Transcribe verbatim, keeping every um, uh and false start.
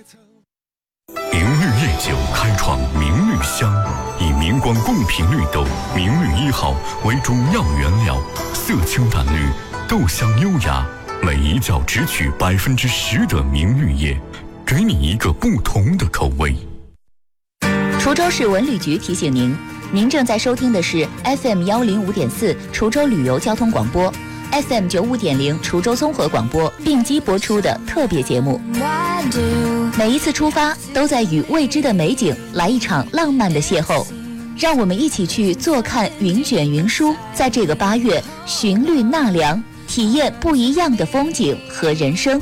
明绿夜酒开创明绿香，以明光贡品绿豆明绿一号为主要原料，色清淡绿，豆香优雅，每一角只取百分之十的明绿叶，给你一个不同的口味。 滁州市文旅局提醒您，您正在收听的是 F M 幺零五点四滁州旅游交通广播。F M 九五点零滁州综合广播并机播出的特别节目，每一次出发都在与未知的美景来一场浪漫的邂逅，让我们一起去坐看云卷云舒，在这个八月寻绿纳凉，体验不一样的风景和人生。